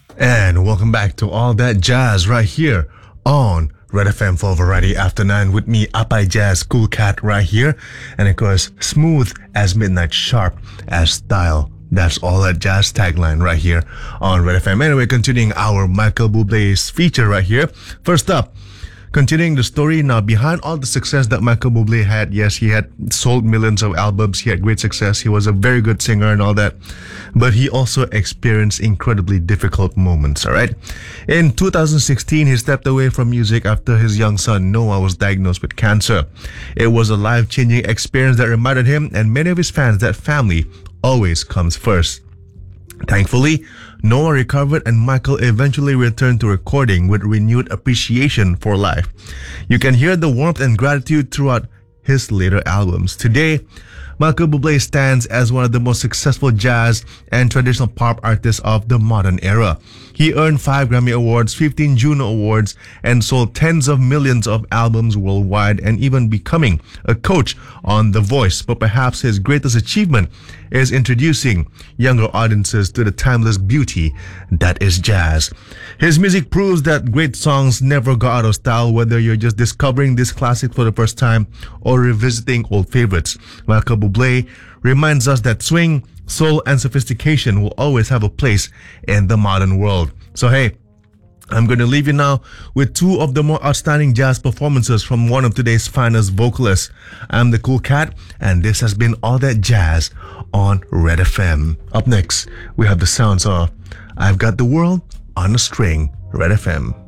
And welcome back to All That Jazz right here on Red FM for Variety After 9 with me, Apai Jazz, Cool Cat right here. And of course, smooth as midnight, sharp as style. That's All That Jazz tagline right here on Red FM. Anyway, continuing our Michael Bublé's feature right here. First up, continuing the story now, behind all the success that Michael Bublé had, yes, he had sold millions of albums, he had great success, he was a very good singer and all that, but he also experienced incredibly difficult moments, alright? In 2016, he stepped away from music after his young son Noah was diagnosed with cancer. It was a life-changing experience that reminded him and many of his fans that family always comes first. Thankfully, Noah recovered and Michael eventually returned to recording with renewed appreciation for life. You can hear the warmth and gratitude throughout his later albums. Today, Michael Bublé stands as one of the most successful jazz and traditional pop artists of the modern era. He earned 5 Grammy Awards, 15 Juno Awards, and sold tens of millions of albums worldwide, and even becoming a coach on The Voice. But perhaps his greatest achievement is introducing younger audiences to the timeless beauty that is jazz. His music proves that great songs never go out of style, whether you're just discovering this classic for the first time or revisiting old favorites. Michael Bublé reminds us that swing, soul, and sophistication will always have a place in the modern world. So hey, I'm going to leave you now with 2 of the more outstanding jazz performances from one of today's finest vocalists. I'm the Cool Cat, and this has been All That Jazz on Red FM. Up next, we have the sounds of I've Got the World on a String, Red FM.